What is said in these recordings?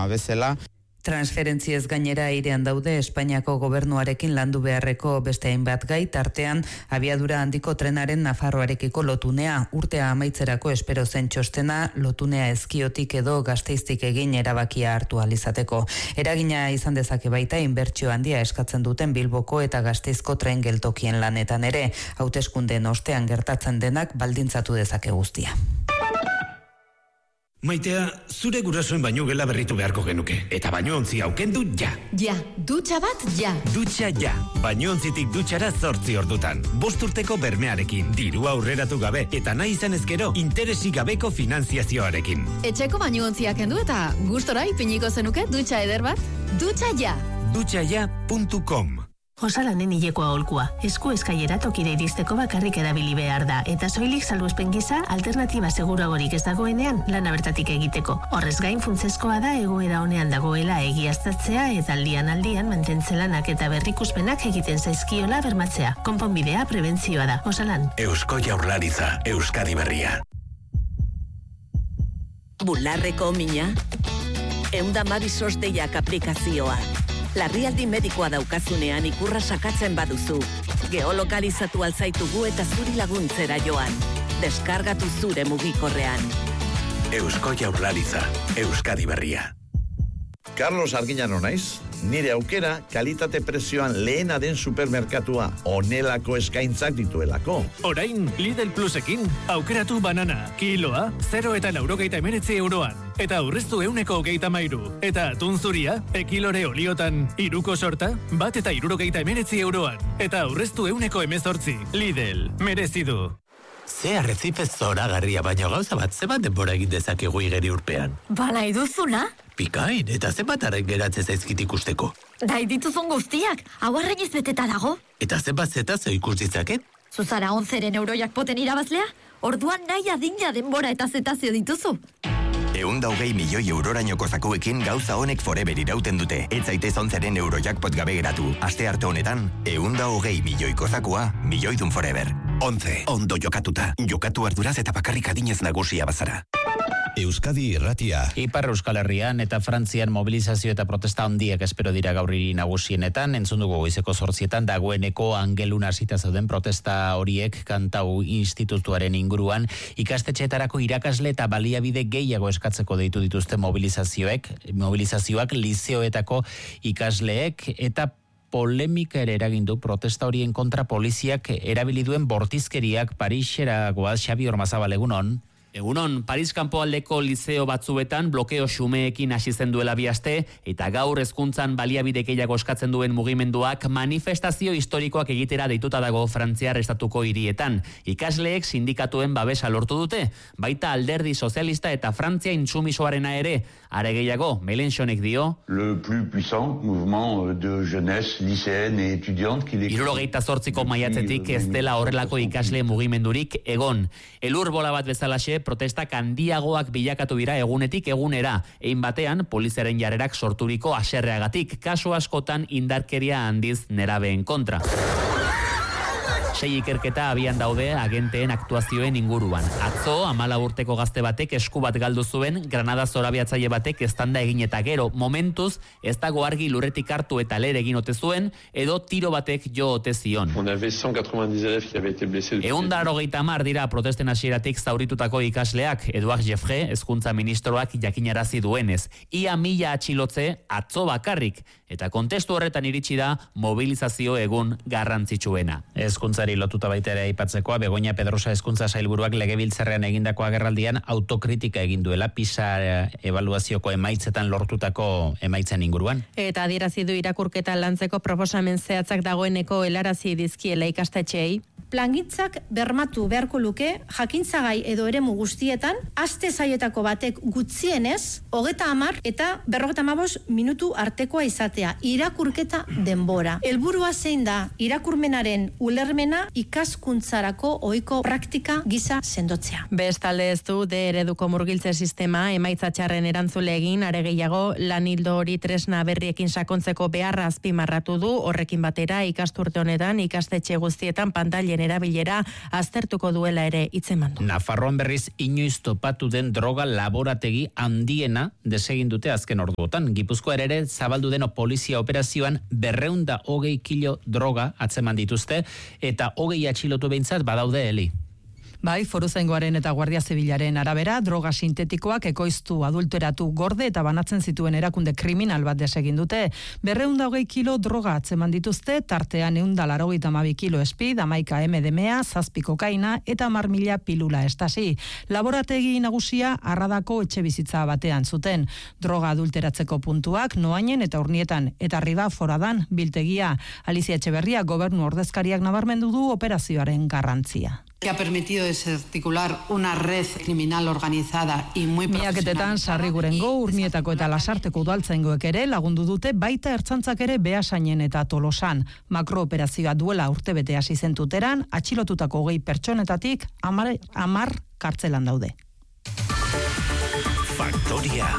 bezala. Transferentziez gainera airean daude Espainiako gobernuarekin landu beharreko beste hainbat gai, tartean abiadura handiko trenaren Nafarroarekiko lotunea, urtea amaitzerako espero zen txostena, lotunea Ezkiotik edo Gasteiztik egin erabakia hartu alizateko. Eragina izan dezake baita inbertsio handia eskatzen duten Bilboko eta Gasteizko tren geltokien lanetan ere, hauteskundeen ostean gertatzen denak baldintzatu dezake guztia. Maitea, zure gurasoen baino gela berritu beharko genuke. Eta bainoontzi aukendu ja. Ja, dutxa bat ja. Dutxa ja. Bainoontzitik dutxara 8 ordutan. 5 urteko bermearekin, dirua aurreratu gabe, eta nahi izan ezkero, interesik gabeko finanziazioarekin. Etxeko bainoontziak kendu eta gustora ipiniko zenuke dutxa eder bat? Dutxa ja. Dutxaja.com. Osalanen hilekoa aholkua. Esku eskailera tokira iristeko bakarrik erabili behar da, eta soilik salbuespen gisa alternatiba seguragorik ez dagoenean lana bertatik egiteko. Horrez gain funtsezkoa da egoera honean dagoela egiaztatzea eta aldian mantentzelanak eta berrikuspenak egiten zaizkiola bermatzea. Konponbidea prebentzioa da. Osalan. Eusko Jaurlaritza, Euskadi Berria. Bularreko mina? 112 SOS-deiak aplikazioa. Larrialdi medikoa daukazunean ikurra sakatzen baduzu. Geolokalizatu alzaitugu eta zuri laguntzera joan. Deskargatu zure mugikorrean. Eusko Jaurlaritza, Euskadi Berria. Carlos Arginano naiz. Nire aukera kalitate prezioan lehena den supermerkatua, honelako eskaintzak dituelako. Orain, Lidl Plusekin, aukeratu banana, kiloa, 0,99 euroan. Eta aurreztu 123. Eta atun zuria, ekilore oliotan, 3 sorta, 1,79 euroan. Eta aurreztu 118. Lidl, merezi du. Ze arrezipez zoragarria, baina gauza bat, zebat denbora egin dezakegu igeri urpean? Bala iduzuna? Pikain, eta zebataren geratzen zaizkit ikusteko. Dai dituzun guztiak, hau arrainiz beteta dago. Eta zebat zetazo ikus ditzaket? Zuzara 11 eurojackpoten irabazlea? Orduan nahi adina denbora eta zetazio dituzu. 120 milioi eurorainoko zakuekin gauza honek forever irauten dute. Ez zaitez 11 eurojackpot gabe geratu. Aste arte honetan, 120 milioiko zakua, milioidun forever. 11. Ondo jokatuta. Jokatu arduraz eta bakarrik adinez nagusia bazara. Euskadi Irratia. Ipar Euskal Herrian eta Frantzian mobilizazio eta protesta handiak espero dira gaur hiri nagusienetan, entzun dugu goizeko 8 dagoeneko angelun hasita zauden protesta horiek Kantau Institutuaren inguruan, ikastetxeetarako irakasle eta baliabide gehiago eskatzeko deitu dituzte mobilizazioak lizeoetako ikasleek eta polemika ere eragin du protesta horien kontra poliziak erabili duen bortizkeriak Parisera goaz. Xabi Ormazabal, egunon. Egunon, Paris kanpoaldeko liceo batzuetan blokeo xumeekin hasi zen duela 2 aste eta gaur hezkuntzan baliabide gehiago eskatzen duen mugimenduak manifestazio historikoak egitera deituta dago Frantziar estatuko hirietan. Ikasleek sindikatuen babesa lortu dute, baita Alderdi Sozialista eta Frantzia intsumisoarena ere. Are gehiago, Mélenchonek dio, le plus puissant mouvement de jeunesse lycéenne et étudiante qui 78ko maiatzetik ez dela horrelako ikasle mugimendurik egon. Elur bola bat bezalaxe protestak handiagoak bilakatu dira egunetik egunera. Ein batean, poliziaren jarrerak sorturiko haserreagatik, kasu askotan indarkeria handiz nerabeen kontra. 6 ikerketa abian daude agenteen aktuazioen inguruan. Atzo, 14 urteko gazte batek esku bat galdu zuen, Granada zorabiatzaile batek eztanda egin eta gero, momentuz, ez dago argi lurretik hartu eta lere egin ote zuen, edo tiro batek jo ote zion. 190 dira protesten hasieratik zauritutako ikasleak, Edouard Jeffre, hezkuntza ministroak jakinarazi duenez. Ia 1000 atxilotze atzo bakarrik, eta kontestu horretan iritsi da mobilizazio egun garrantzitsuena. Hezkuntzari lotuta baita ere aipatzekoa, Begoña Pedrosa hezkuntza sailburuak legebiltzarrean egindako agerraldian autokritika egin duela PISA ebaluazioko emaitzetan lortutako emaitzen inguruan. Eta adierazi du irakurketa lantzeko proposamen zehatzak dagoeneko helarazi dizkiela ikastetxeei. Plangintzak bermatu beharko luke jakintzagai edo eremu guztietan aste saietako batek gutxienez 30 eta 55 minutu artekoa izatea irakurketa denbora. Helburua zein da irakurmenaren ulermena dena ikaskuntzarako ohiko praktika gisa sendotzea. Bestalde ez du D ereduko murgiltze sistema emaitza txarren erantzule egin, are gehiago lan ildo hori tresna berriekin sakontzeko beharra azpimarratu du, horrekin batera ikasturte honetan ikastetxe guztietan pantailen erabilera aztertuko duela ere hitzeman du. Nafarroan berriz inoiz topatu den droga laborategi handiena desegin dute azken orduotan. Gipuzkoa ere zabaldu den polizia operazioan 220 kilo droga atzeman dituzte eta 20 atxilotu behintzat badaude Eli. Bai, Foruzaingoaren eta Guardia Zibilaren arabera, droga sintetikoak ekoiztu, adulteratu, gorde eta banatzen zituen erakunde kriminal bat desegin dute. 220 kilo droga atzeman dituzte, tartean 182 kilo speed, 11 MDMA, 7 kokaina eta 10.000 pilula estasi. Laborategi nagusia Arradako etxe bizitza batean zuten. Droga adulteratzeko puntuak Noainen eta Urnietan, eta Riba Foradan biltegia. Alicia Etxeberria gobernu ordezkariak nabarmendu du operazioaren garrantzia. Que ha permitido desarticular una red criminal organizada y muy profesional. Miaketetan Sarrigurengo, Urnietako eta Lasarteko udaltzaingoek ere lagundu dute, baita ertzaintzak ere Beasainen eta Tolosan. Makrooperazioa duela urtebete hasi zen Tuteran, atxilotutako 20 pertsonetatik 10 kartzelan daude. Faktoria.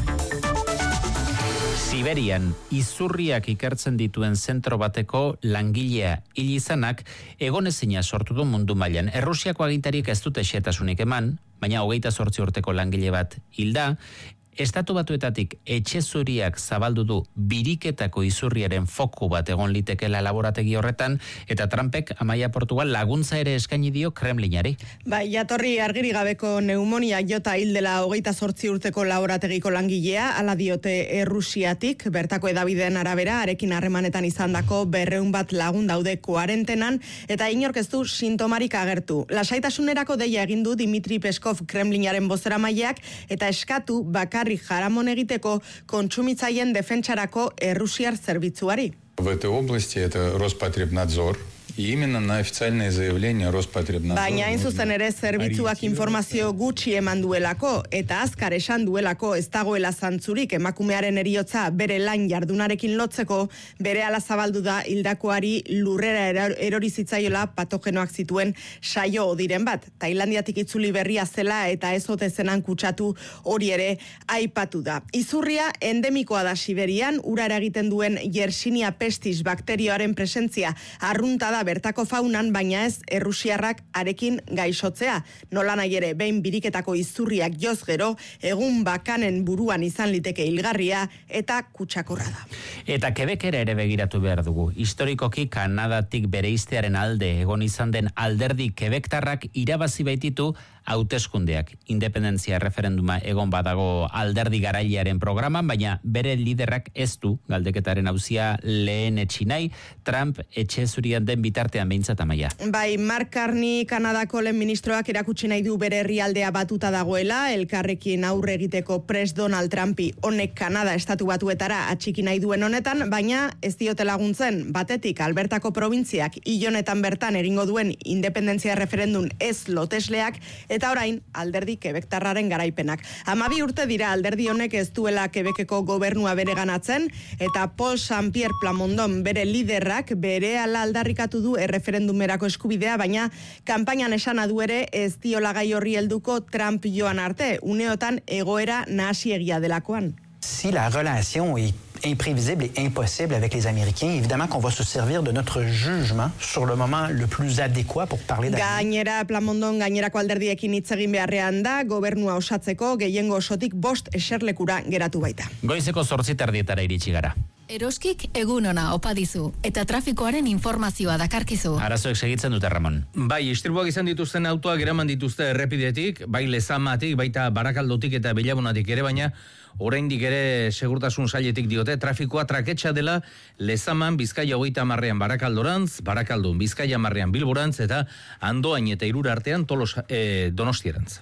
Siberian izurriak ikertzen dituen zentro bateko langilea hil izanak egonezina sortu du mundu mailan. Errusiako agintariek ez dute xehetasunik eman, baina 28 urteko langile bat hilda. Estatu Batuetatik etxe zuriak zabaldu du biriketako izurriaren foku bat egon litekela laborategi horretan, eta Trumpek Amaia Portugal laguntza ere eskaini dio Kremlinari. Bai, jatorri argiri gabeko pneumonia jota hildela 28 urteko laborategiko langilea, hala diote Errusiatik, bertako hedabideen arabera, arekin harremanetan izandako 200 bat lagun daude kuarentenan, eta inork ez du sintomarik agertu. Lasaitasunerako deia egin du Dimitri Peskov Kremlinaren bozeramaileak, eta eskatu bakar jaramon egiteko kontsumitzaien defentsarako errusiar zerbitzuari. В этой области это Роспотребнадзор. И именно на официальное заявление Роспотребнадзор. Baina hain zuzen ere zerbitzuak informazio gutxi eman duelako eta azkar esan duelako ez dagoela zantzurik emakumearen heriotza bere lan jardunarekin lotzeko, berehala zabaldu da hildakoari lurrera erori zitzaiola patogenoak zituen saio odiren bat. Tailandiatik itzuli berria zela eta ez ote zenan kutsatu hori ere aipatu da. Izurria endemikoa da Siberian, ura eragiten duen Yersinia pestis bakterioaren presentzia arrunta da bertako faunan, baina ez errusiarrak arekin gaixotzea. Nola nahi ere, behin biriketako izurriak joz gero, egun bakanen buruan izan liteke hilgarria eta kutsakorra da. Eta Quebecera ere begiratu behar dugu. Historikoki Kanadatik bereiztearen alde egon izan den alderdi Quebectarrak irabazi baititu hauteskundeak. Independentzia referenduma egon badago alderdi garailearen programan, baina bere liderrak ez du galdeketaren auzia lehen etxi nahi, Trump etxe zurian den bitartean behintzat Amaia. Bai, Mark Carney, Kanadako lehen ministroak erakutsi nahi du bere herrialdea batuta dagoela, elkarrekin aurre egiteko prest Donald Trumpi honek Kanada estatu batuetara atxiki nahi duen honetan, baina ez diote laguntzen. Batetik, Albertako probintziak ilonetan bertan egingo duen independentzia referendum ez lotesleak, eta orain alderdi Quebectarraren garaipenak. 12 urte dira alderdi honek ez duela Quebeceko gobernua bere ganatzen, eta Paul Saint-Pierre Plamondon bere liderrak berehala aldarrikatu du erreferendumerako eskubidea, baina kanpainan esana du ere ez diola gai horri helduko Trump joan arte, uneotan egoera nahasiegia delakoan. Si la relation est imprévisible et impossible avec les Américains, évidemment qu'on va se servir de notre jugement sur le moment le plus adéquat pour parler d'avenir. Gainera, Plamondon gainerako alderdiekin hitz egin beharrean da, gobernua osatzeko gehiengo osotik 5 eserlekura geratu baita. Goizeko 8:00 iritsi gara. Eroskik egun ona opa dizu eta trafikoaren informazioa dakarkizu. Arazoek segitzen dute, Ramon. Bai, istripuak izan dituzten autoak eraman dituzte errepidetik, bai Lezamatik, baita Barakaldotik eta Bellabonatik ere, baina oraindik ere segurtasun sailetik diote trafikoa traketsa dela Lezaman Bizkaia 30ean Barakaldorantz, Barakaldon Bizkaia 10ean Bilborantz eta Andoain eta Irura artean Donostierantz.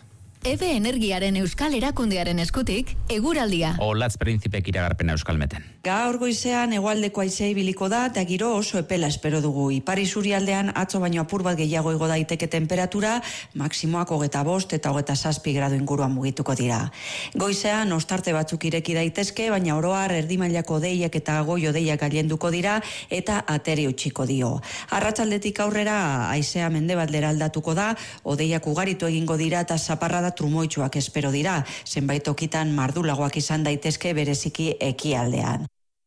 EVE Energiaren Euskal Erakundearen eskutik, eguraldia. Olatz Printzipek iragarpena Euskalmeten. Gaur goizean hegoaldeko haizea ibiliko da eta giro oso epela espero dugu. Ipar isurialdean atzo baino apur bat gehiago igo daiteke temperatura, maksimoak 25 eta 27 gradu inguruan mugituko dira. Goizean ostarte batzuk ireki daitezke, baina oro har erdi mailako hodeiak eta goi hodeiak gailenduko dira eta ateri utziko dio. Arratsaldetik aurrera haizea mendebaldera aldatuko da, hodeiak ugaritu egingo dira eta zaparrada trumoitsuak espero dira. Zenbait tokitan mardulagoak izan daitezke bereziki ekialdean.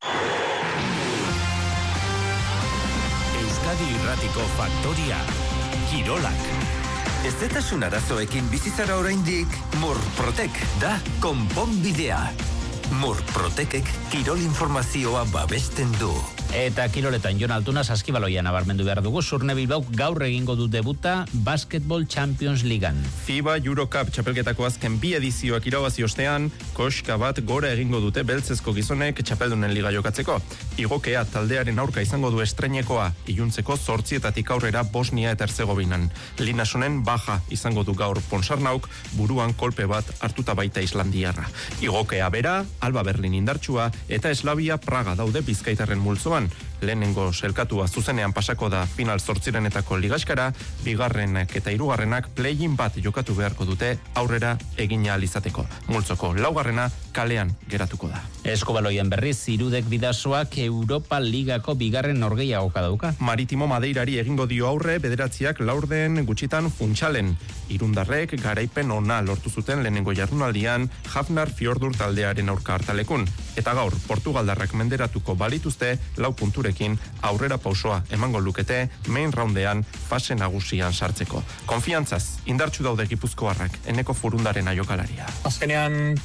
Euskadi Irratiko Faktoria, Kirolak. Ezetasun arazoekin bizizara oraindik, Murprotek da konponbidea. Murprotekek kirol informazioa babesten du. Eta kiroletan Jon Altuna saskibaloian nabarmendu behar dugu, Surne Bilbauk gaur egingo du debuta Basketball Champions Ligan. FIBA Eurocup txapelketako azken 2 edizioak irabazi ostean, koska bat gora egingo dute beltzezko gizonek txapeldunen liga jokatzeko. Igokea taldearen aurka izango du estreinekoa, iluntzeko 8 aurrera Bosnia eta Herzegovinan. Linasonen baja izango du gaur Ponsarnauk, buruan kolpe bat hartuta baita Islandiarra. Igokea bera, Alba Berlin indartsua eta Slavia Praga daude Bizkaitarren multzoan. Lehenengo selkatua zuzenean pasako da final 8renetako ligaskara, bigarrenak eta hirugarrenak play-in bat jokatu beharko dute aurrera egin ahal izateko. Multzoko laugarrena kalean geratuko da. Eskubaloian berriz, Irudek Bidasoak Europa Ligako bigarren norgehiagoka dauka. Maritimo Madeirari egingo dio aurre, bederatziak laurden gutxitan Funchalen. Irundarrek garaipen ona lortu zuten lehenengo jardunaldian Hafnar Fjordur taldearen aurka hartalekun. Eta gaur, Portugaldarrak menderatuko balituzte 4 punturekin aurrera pausoa emango lukete main roundean fase nagusian sartzeko. Konfiantzaz, indartsu daude Gipuzkoarrak, Eneko Furundaren jokalaria. Azkenean,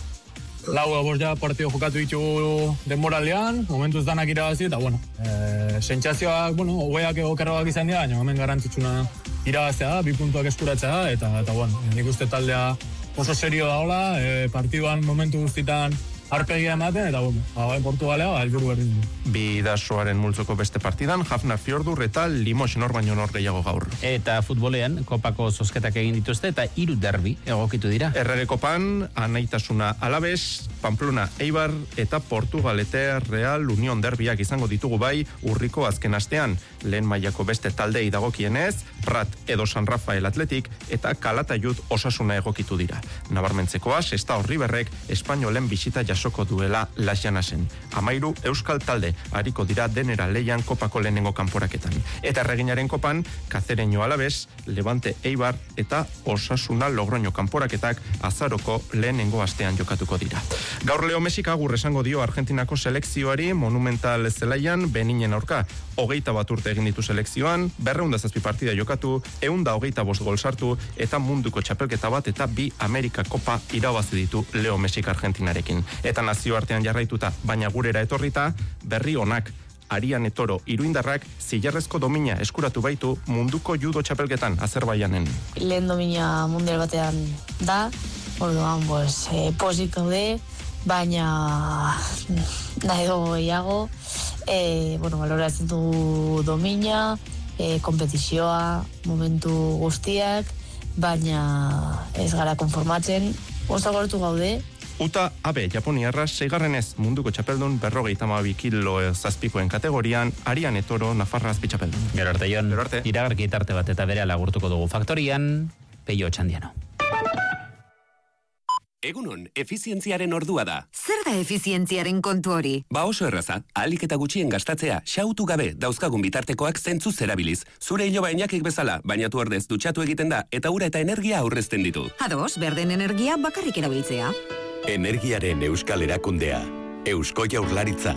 4 partio jokatu ditugu denboraldean, momentuz danak irabazi, eta sentsazioak, hobeak okerroak izan dira, baina hemen garrantzitsuna irabaztea da, 2 puntuak eskuratzea da, eta nik uste taldea oso serio daola, partiduan momentu guztitan arpegia ematen, eta Portugalea helburu berdin du. Bidasoaren multzoko beste partidan, Hafnar Fjordur eta Limos nor baino nor gehiago gaur. Eta futbolean, kopako zozketak egin dituzte, eta 3 derbi egokitu dira. Errege kopan, Anaitasuna Alabes, Pamplona Eibar, eta Portugalete Real Union derbiak izango ditugu bai urriko azken astean. Lehen mailako beste taldei dagokienez, Prat edo San Rafael Atletik, eta Calatayud Osasuna egokitu dira. Nabarmentzekoa, Sestao Riverrek Espainolen bisita jasoko duela Las Llanasen. 13 euskal talde hariko dira denera leian kopako lehenengo kanporaketan. Eta erreginaren kopan, Kazereño Alabes, Levante Eibar eta Osasuna Logroño kanporaketak azaroko lehenengo astean jokatuko dira. Gaur Leo Mesik agur esango dio Argentinako selekzioari Monumental zelaian Beninen aurka. 21 urte egin ditu selekzioan, 207 partida jokatu, 125 gol sartu eta munduko txapelketa bat eta 2 Amerika Kopa irabazi ditu Leo Mesik Argentinarekin. Eta nazioartean jarraituta, baina gurera etorrita, berri onak. Ariane Toro iruindarrak zilarrezko domina eskuratu baitu munduko judo txapelketan Azerbaijanen. Lehen domina mundial batean da, orduan pozik gaude, baina nahi dugu gehiago, baloratzen du domina, kompetizioa, momentu guztiak, baina ez gara konformatzen, gozagortu gaude. Uta Abe Japoniarra 6. munduko txapeldun 52 kilo zazpikoen kategorian, Ariane Toro Nafarra azpitxapeldun. Gero arte, Jon, iragarki tarte bat eta bere alagurtuko dugu faktorian, Peio Txandiano. Egunon, efizientziaren ordua da. Zer da efizientziaren kontu hori? Oso erraza, ahalik eta gutxien gastatzea, xautu gabe dauzkagun bitartekoak zentzuz erabiliz. Zure iloba inakik bezala, bainatu ordez dutxatu egiten da, eta ura eta energia aurrezten ditu. Ados, berden energia bakarrik erabiltzea. Energiaren euskal erakundea, Eusko Jaurlaritza.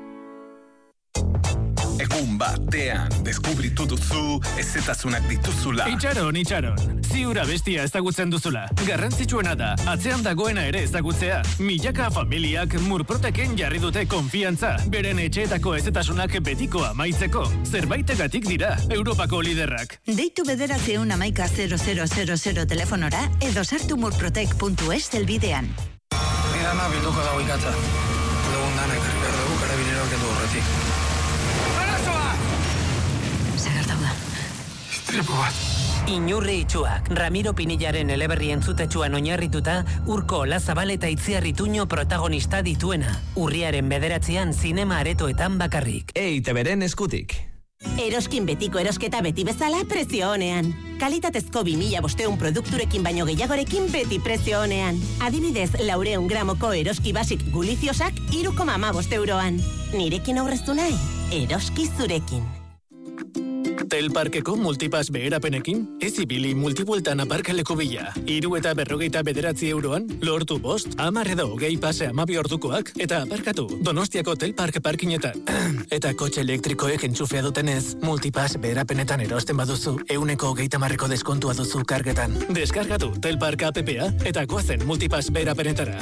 Egun batean, deskubritu duzu, ezetasunak dituzula. Itxaron, ziura bestia ezagutzen duzula. Garrantzitsuena da, atzean dagoena ere ezagutzea. Milaka familiak Murproteken jarri dute konfiantza. Beren etxeetako ezetasunak betiko amaitzeko. Zerbaitegatik dira, Europako liderrak. Deitu 911-0000 telefonora edo sartu murprotek.es zelbidean. Dana bilduko dago ikatza. Dugun dana ekarri behar dugu, karabineroak kendu horretik. Arazoa! Zagartau da. Istripu bat. Inurri itxuak, Ramiro Pinillaren eleberri entzutetsuan oinarrituta, Urko Olazabal eta Itziar Ituño protagonista dituena. Urriaren 9 zinema aretoetan bakarrik. EITB-ren eskutik. Eroskin betiko erosketa beti bezala prezio honean. Kalitatezko 2500 produkturekin baino gehiagorekin beti prezio honean. Adibidez, 400 gramoko eroski basik guliziosak 3,15 euroan. Nirekin aurreztu nahi, eroski zurekin. Telparkeko multipass beherapenekin, ez ibili multibueltan aparkaleko bila. 3,49 euroan, lortu 5, 10 edo 20 pase 12 ordukoak, eta aparkatu Donostiako Telpark parkinetan. Eta kotxe elektrikoek entxufea dutenez, multipass beherapenetan erosten baduzu, 130% deskontua duzu kargetan. Deskargatu Telpark app-a eta goazen multipass beherapenetara.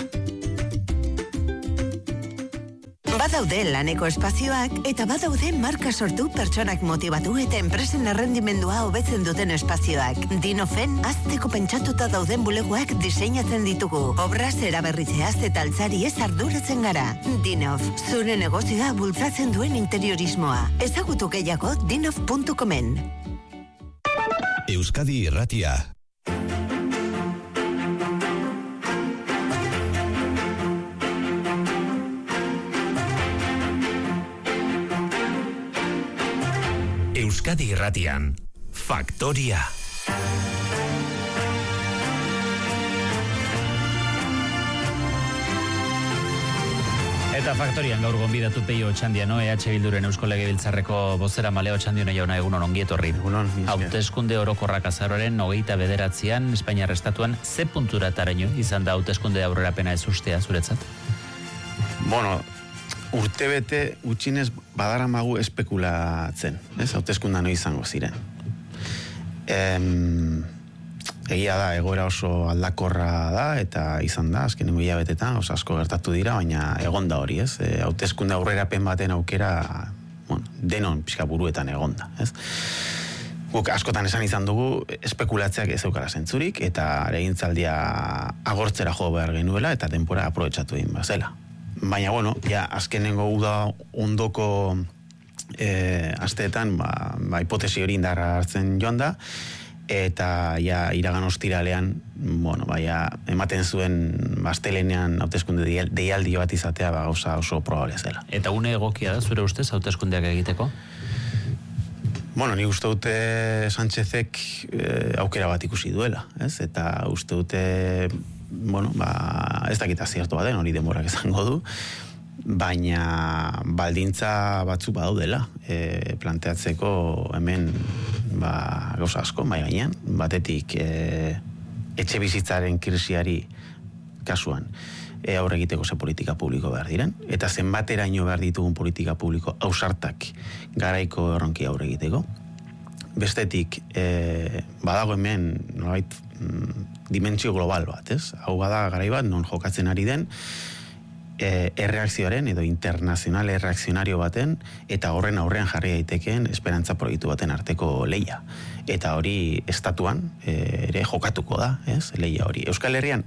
Badaude laneko espazioak eta badaude marka sortu pertsonak motibatu eta enpresen errendimendua hobetzen duten espazioak. Dinofen azteko pentsatuta dauden bulegoak diseinatzen ditugu. Obraz eraberritzeaz eta altzari ez arduratzen gara. Dinof, zure negozioa bultzatzen duen interiorismoa. Ezagutu gehiago dinof.comen. Euskadi Irratia. Euskadi Irratian, Faktoria. Eta Faktorian gaur gonbidatu Peio Otxandiano, EH Bilduren Eusko Legebiltzarreko bozera maleo Otxandiano jauna egunon ongietorri. Hauteskunde orokorrak azaroaren 29an Espainiar Estatuan ze punturataraino izan da hauteskunde aurrerapena ez ustea zuretzat? Bueno, urtebete utxinez badaramagu espekulatzen, ez? Hauteskundan izango ziren. Egia da, egoera oso aldakorra da, eta izan da, azkenengo hilabetetan, oso asko gertatu dira, baina egon da hori, ez? Hauteskunde aurrerapen baten aukera, bueno, denon pixka buruetan egon da, ez? Guk askotan esan izan dugu, espekulatzeak ez eukara zentzurik, eta egintzaldia agortzera jo behar genuela, eta denbora aprobetxatu egin bazela. Baina, bueno, ja, azkenengo uda ondoko asteetan, hipotesi hori indarra hartzen joan da, eta ja, iragan ostiralean, bueno, ematen zuen astelenean hauteskunde deialdi bat izatea gauza oso probable zela. Eta une egokia da, zure ustez, hauteskundeak egiteko? Bueno, ni uste dute Sánchezek aukera bat ikusi duela, ez? Eta uste dute, bueno, ez dakita ziertoa den, hori denborak izango du, baina baldintza batzu badaudela, planteatzeko hemen gauza asko, bai gainean, batetik etxe bizitzaren krisiari kasuan aurre egiteko ze politika publiko behar diren, eta zenbateraino behar ditugun politika publiko ausartak garaiko erronki aurre egiteko. Bestetik, badago hemen nolabait dimentsio global bat, ez? Hau bada garai bat non jokatzen ari den erreakzioaren edo internazional erreakzionario baten eta horren aurrean jarri daitekeen esperantza proiektu baten arteko leia. Eta hori estatuan ere jokatuko da, ez? Leia hori. Euskal Herrian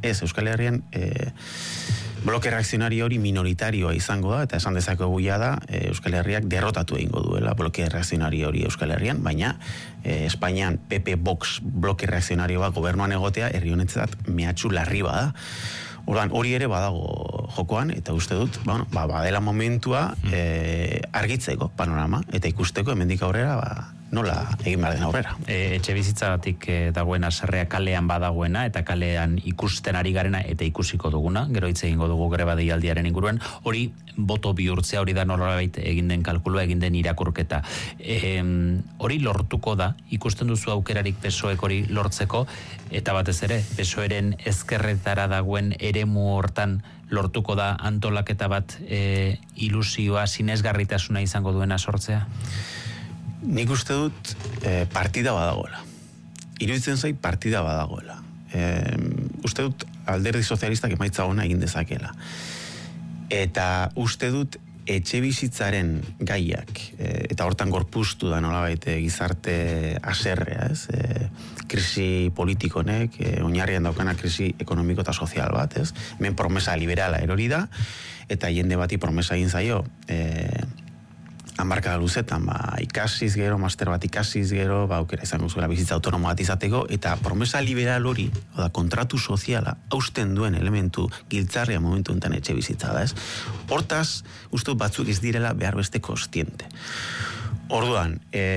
bloke reakzionario hori minoritarioa izango da, eta esan dezakegu ja da Euskal Herriak derrotatu egingo duela bloke reakzionario hori Euskal Herrian, baina Espainian PP Vox bloke reakzionarioa gobernuan egotea herri honetzat mehatxu larri bada. Orduan, hori ere badago jokoan, eta uste dut, badela momentua argitzeko panorama, eta ikusteko hemendik aurrera, nola egin behar den aurrera. Etxe bizitzagatik dagoena sarrea kalean badagoena, eta kalean ikusten ari garena, eta ikusiko duguna, gero hitz egingo dugu greba deialdiaren inguruan, hori boto bihurtzea, hori da nolabait egin den kalkulua, egin den irakurketa. Hori lortuko da, ikusten duzu aukerarik PSOEk hori lortzeko, eta batez ere, PSOEren ezkerretara dagoen eremu hortan lortuko da antolaketa bat ilusioa, sinesgarritasuna izango duena sortzea? Nik uste dut partida badagoela. Iruditzen zait partida badagoela. Uste dut alderdi sozialistak emaitza ona egin dezakela. Eta uste dut etxe bizitzaren gaiak, eta hortan gorpuztu da nolabait gizarte aserrea, ez? Krisi politikonek, oinarrian daukana krisi ekonomiko eta sozial bat, ez? Hemen promesa liberala erori da, eta jende bati promesa egin zaio, hamarkada luzetan, ikasiz gero, master bat ikasiz gero, aukera izango zuela bizitza autonomo bat izateko, eta promesa liberal hori, oda, kontratu soziala, hausten duen elementu giltzarria momentu enten etxe bizitza da, ez? Hortaz, uste batzuk ez direla behar beste kostiente. Orduan,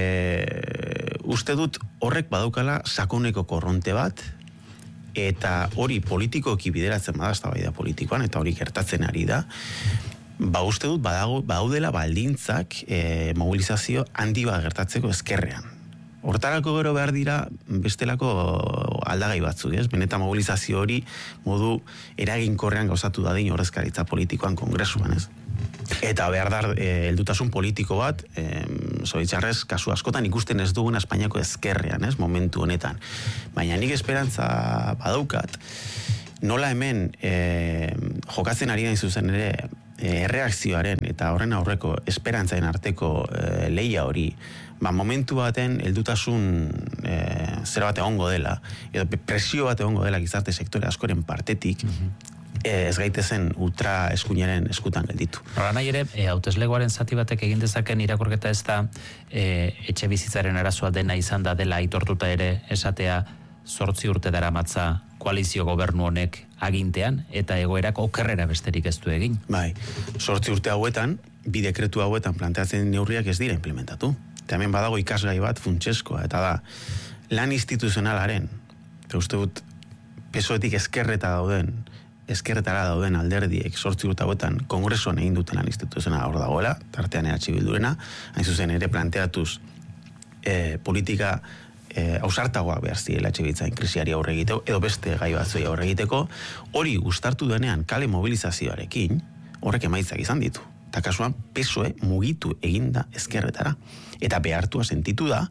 uste dut horrek badaukala sakoneko korronte bat, eta hori politikoki bideratzen bada, eztabaida politikoan, eta hori gertatzen ari da, uste dut badaudela baldintzak mobilizazio handi bat gertatzeko ezkerrean. Hortarako gero behar dira bestelako aldagai batzuk, ez? Benetan mobilizazio hori modu eraginkorrean gauzatu dadin ordezkaritza politikoan kongresuan, ez? Eta behar da heldutasun politiko bat, zoritxarrez, kasu askotan ikusten ez duguna Espainiako ezkerrean, ez? Momentu honetan. Baina nik esperantza badaukat, nola hemen jokatzen ari nahi zuzen ere erreakzioaren eta horren aurreko esperantzaen arteko lehia hori, momentu baten heldutasun zera bat egongo dela, edo presio bat egongo dela gizarte sektore askoren partetik, ez gaitezen ultra eskuinaren eskutan gelditu. Hora nahi ere, hauteslegoaren zati batek egin dezaken irakurketa ez da etxe bizitzaren arazoa dena izan da dela aitortuta ere esatea 8 urte daramatza koalizio gobernu honek agintean, eta egoerak okerrera besterik ez du egin. Bai, 8 urte hauetan, bi dekretu hauetan planteatzen neurriak ez dira implementatu. Eta hemen badago ikasgai bat funtseskoa, eta da, lan instituzionalaren, eta uste dut, pesoetik eskerretara dauden alderdiek 8 urte hauetan kongresuan egin duten lan instituzionala hor dagoela, tartean EH Bildurena, hain zuzen ere planteatuz politika ausartagoak behar zirela etxebitzain krisiari aurre egiteko, edo beste gai batzoi aurre egiteko, hori gustartu denean kale mobilizazioarekin, horrek emaitzak izan ditu. Eta kasuan, PSOE mugitu eginda ezkerretara. Eta behartua sentitu da,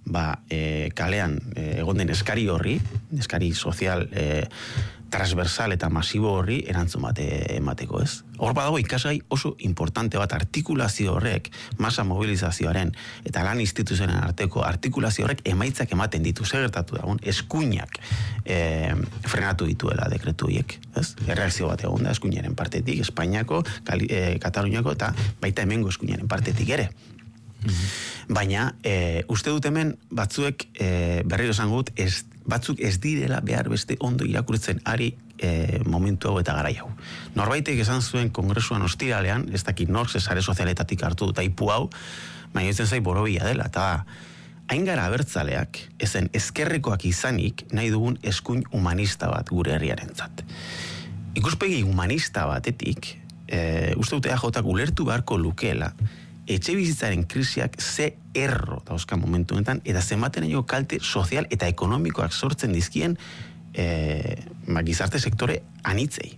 kalean egon den eskari horri, eskari sozial transversal eta masibo horri erantzun bate emateko, ez? Hor badago ikasgai oso importante bat artikulazio horrek, masa mobilizazioaren eta lan instituzioen arteko artikulazio horrek emaitzak ematen ditu, zer gertatu dagoen, eskuinak frenatu dituela dekretu hiek, ez? Erreakzio bat egon da eskuinaren partetik, Espainiako, Kataluniako eta baita hemengo eskuinaren partetik ere. Baina, uste dut hemen batzuek, berriro esango dut, batzuk ez direla behar beste ondo irakurtzen ari momentu hau eta garai hau. Norbaitek esan zuen kongresuan ostiralean, ez dakit nor sare sozialetatik hartu dut aipu hau, baina itzen zai borobia dela, eta hain gara abertzaleak, ezen ezkerrekoak izanik nahi dugun eskuin humanista bat gure herriarentzat. Ikuspegi humanista batetik, uste dut EAJak ulertu beharko lukeela, etxe bizitzaren krisiak ze erro dauzka momentu honetan, eta zenbaten aio kalte sozial eta ekonomikoak sortzen dizkien gizarte sektore anitzei.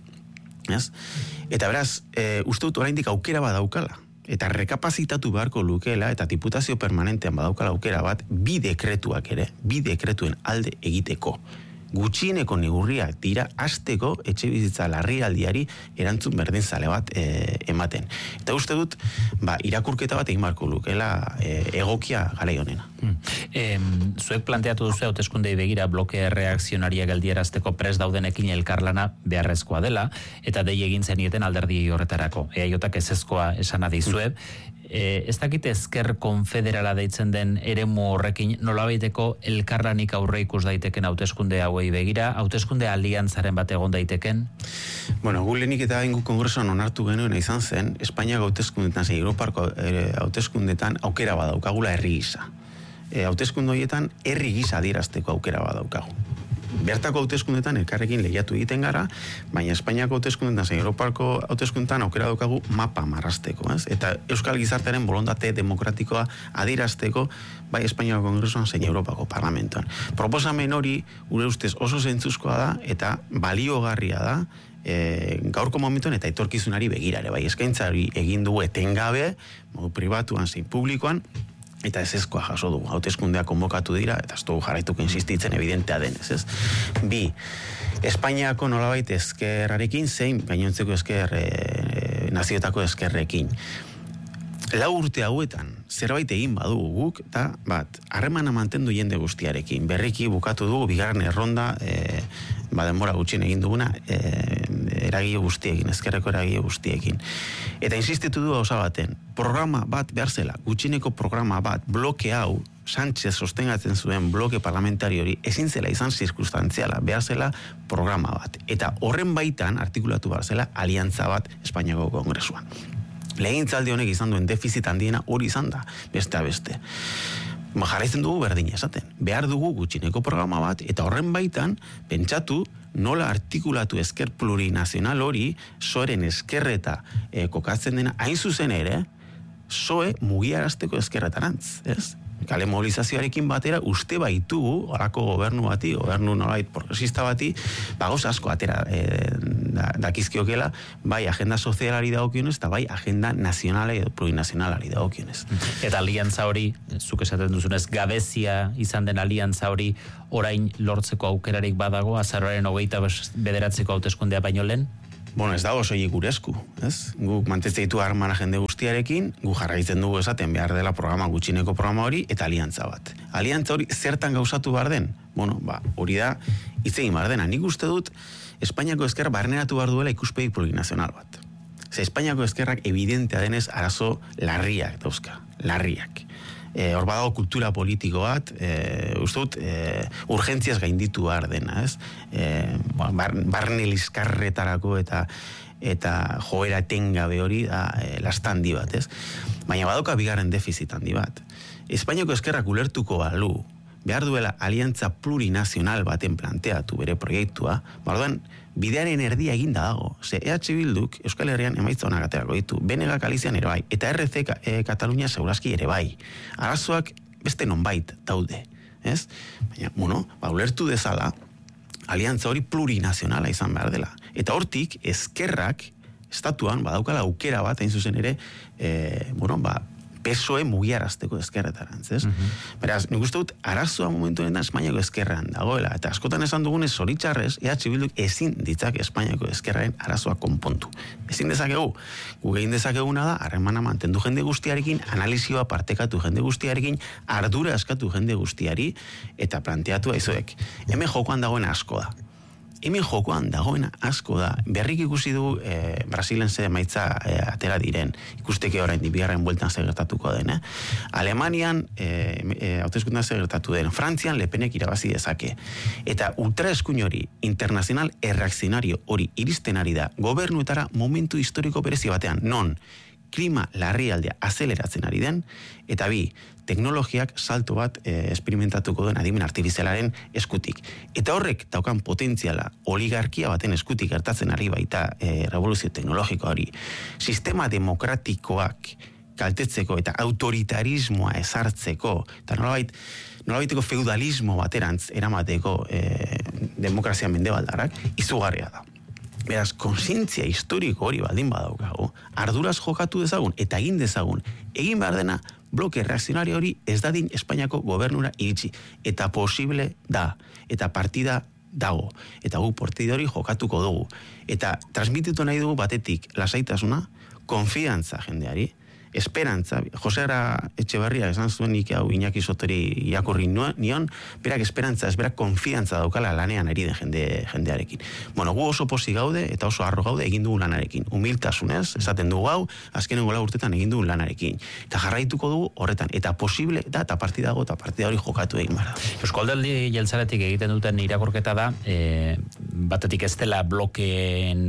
Eta beraz, uste dut oraindik aukera badaukala, eta rekapazitatu beharko lukeela, eta diputazio permanentean badaukala aukera bat, bi dekretuen alde egiteko. Gutxieneko neurriak dira hasteko etxe bizitza larrialdiari erantzun berdin zale bat ematen. Eta uste dut, irakurketa bat egin barko lukeela egokia garai honena. Zuek planteatu duzu hauteskundei begira bloke reakzionaria geldierazteko prest daudenekin elkarlana beharrezkoa dela, eta dei egin zenieten alderdi horretarako. EAJak ezezkoa esan adizue. Ez dakit ezker konfederala deitzen den eremu horrekin nolabaiteko elkarlanik aurre ikus daiteken hauteskunde hauei begira, hauteskunde aliantzaren bat egon daiteken? Bueno, gu lehenik eta ingu kongresuan onartu genuen izan zen, Espainiako hauteskundetan, Europarko hauteskundetan aukera badaukagula herri gisa. Hauteskunde horietan herri gisa adierazteko aukera badaukagu. Bertako hauteskundetan elkarrekin lehiatu egiten gara, baina Espainiako hauteskundetan, Europarko hauteskundetan aukera daukagu mapa marrasteko, ez? Eta Euskal Gizartearen borondate demokratikoa adierazteko, bai Espainiako Kongresuan zein Europako Parlamentoan. Proposamen hori, gure ustez oso zentzuzkoa da, eta baliogarria da, gaurko momentuan eta etorkizunari begirare, bai eskaintzari egin dugu etengabe, modu pribatuan zein publikoan, eta ezezkoa jaso dugu, hauteskundeak konbokatu dira, eta ez dugu jarraituko insistitzen evidentea denez, ez? Bi, Espainiako nolabait ezkerrarekin, zein gainontzeko nazioetako ezkerrekin. 4 urte hauetan, zerbait egin badugu guk, eta harremana mantendu jende guztiarekin. Berriki bukatu dugu, bigarren erronda, denbora gutxien egin duguna, eragile guztiekin, ezkerreko eragile guztiekin. Eta insistitu du gauza baten, programa bat behar zela, gutxineko programa bat, bloke hau, Sánchez sostengatzen zuen bloke parlamentari hori, ezin zela izan zirkustantziala, behar zela programa bat. Eta horren baitan artikulatu behar zela aliantza bat Espainiako Kongresuan. Legintzaldi honek izan duen defizit handiena hori izan da, beste. Jarraitzen dugu berdin esaten. Behar dugu gutxineko programa bat, eta horren baitan, pentsatu, nola artikulatu esker plurinazional hori, soeren eskerreta kokatzen dena, hain zuzen ere, soe mugiarazteko eskerretarantz, ez? Kale mobilizazioarekin batera, uste baitugu, horako gobernu nolait progresista bati, gauz asko atera dakizkiokela, bai agenda sozialari dagokionez, eta bai agenda nazionala edo plurinazionalari dagokionez. Eta aliantza hori, zuk esaten duzunez, gabezia izan den aliantza hori, orain lortzeko aukerarik badago, azaroaren 29 hauteskundea baino lehen? Bueno, ez dago soilik gure esku, ez? Guk mantetzeitu harmana jende guztiarekin, gu jarraitzen dugu esaten behar dela programa gutxineko programa hori, eta aliantza bat. Aliantza hori zertan gauzatu behar den? Bueno, hori da, hitz egin behar dena. Nik uste dut, Espainiako ezkerra barneratu behar duela ikuspegi plurinazional bat. Ze Espainiako ezkerrak evidentea denez arazo larriak dauzka, larriak. Hor badago kultura politiko bat, uste dut, urgentziaz gainditu behar dena, ez? Barne liskarretarako eta joera etengabe hori da lastandi bat, ez? Baina badoka bigarren defizit handi bat. Espainiako ezkerrak ulertuko balu, behar duela aliantza plurinazional baten planteatu bere proiektua, bardoan, bidearen erdia eginda dago. Ze EH Bilduk Euskal Herrian emaitza honak aterako ditu. BNG Galizian ere bai. Eta RC Katalunia segurazki ere bai. Arazoak beste nonbait daude. Ez? Baina, ulertu dezala, aliantza hori plurinazionala izan behar dela. Eta hortik, ezkerrak, estatuan, badaukala aukera bat, hain zuzen ere, PSOE mugiarazteko ezkerretarantz, ez? Beraz, nik uste dut, arazoa momentu honetan Espainiako ezkerrean dagoela, eta askotan esan dugunez zoritxarrez, EH Bilduk ezin ditzak Espainiako ezkerraren arazoa konpontu. Ezin dezakegu. Gu egin dezakeguna da, harremana mantendu jende guztiarekin, analizioa partekatu jende guztiarekin, ardura askatu jende guztiari, eta planteatu aizuek. Hemen jokoan dagoen asko da. Hemen jokoan dagoena asko da. Berrik ikusi du Brasilen ze emaitza atera diren. Ikusteke orain bigarren bueltan zer gertatuko den. Alemanian hauteskundean zer gertatu den. Frantzian Le Penek irabazi dezake. Eta ultraeskuin hori, internazional erreakzionario hori iristen ari da gobernuetara momentu historiko berezi batean. Non, klima larrialdea azeleratzen ari den, eta bi, teknologiak salto bat esperimentatuko duen adimen artifizialaren eskutik. Eta horrek daukan potentziala oligarkia baten eskutik gertatzen ari baita revoluzio teknologiko hori. Sistema demokratikoak kaltetzeko eta autoritarismoa ezartzeko, eta nolabaiteko feudalismo baterantz eramateko demokrazia mendebaldarrak izugarria da. Beraz, konsientzia historiko hori baldin badaukagu, arduraz jokatu dezagun eta egin dezagun, egin behar dena bloke reakzionario hori ez dadin Espainiako gobernura iritsi. Eta posible da, eta partida dago. Eta gu partida hori jokatuko dugu. Eta transmititu nahi dugu batetik lasaitasuna, konfiantza jendeari, esperantza, Josera Etxeberria esan zuen nik hau Iñaki Sotori irakurri nion, berak esperantza, ez berak konfiantza daukala lanean ari den jendearekin. Bueno, gu oso posi gaude eta oso harro gaude egin dugu lanarekin. Humiltasunez, esaten dugu hau, azkenengo 4 urtetan egin dugu lanarekin. Eta jarraituko dugu horretan. Eta posible da, eta partida dago, eta partida hori jokatu egin behar da. Eusko Alderdi Jeltzaletik egiten duten irakurketa da, batetik ez dela blokeen